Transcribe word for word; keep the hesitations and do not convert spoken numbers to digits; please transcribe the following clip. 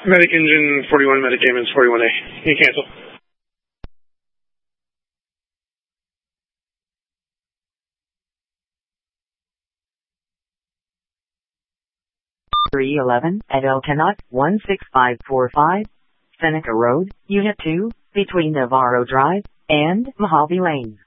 Medic engine forty-one, medic Amens forty-one A. Can you cancel? three eleven at Elkanot, one six five four five, Seneca Road, Unit two, between Navarro Drive and Mojave Lane.